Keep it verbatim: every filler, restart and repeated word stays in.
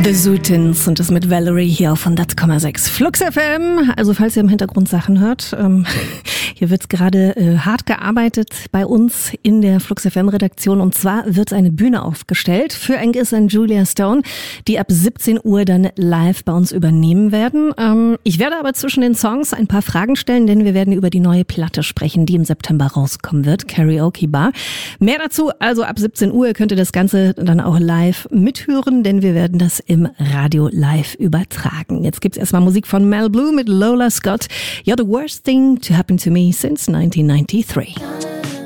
The Zootins und das mit Valerie hier auf hundert Komma sechs Flux F M. Also falls ihr im Hintergrund Sachen hört, ähm, hier wird gerade äh, hart gearbeitet bei uns in der Flux F M Redaktion. Und zwar wird eine Bühne aufgestellt für Angus und Julia Stone, die ab siebzehn Uhr dann live bei uns übernehmen werden. Ähm, ich werde aber zwischen den Songs ein paar Fragen stellen, denn wir werden über die neue Platte sprechen, die im September rauskommen wird, Karaoke Bar. Mehr dazu, also ab siebzehn Uhr könnt ihr das Ganze dann auch live mithören, denn wir werden das im Radio live übertragen. Jetzt gibt's erstmal Musik von Mel Blue mit Lola Scott. You're the worst thing to happen to me since nineteen ninety-three.